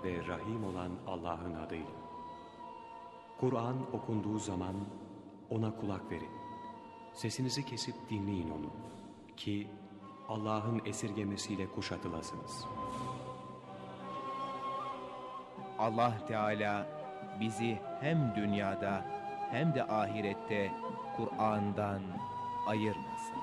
ve Rahim olan Allah'ın adıyla. Kur'an okunduğu zaman ona kulak verin. Sesinizi kesip dinleyin onu ki Allah'ın esirgemesiyle kuşatılasınız. Allah Teala bizi hem dünyada hem de ahirette Kur'an'dan ayırmasın.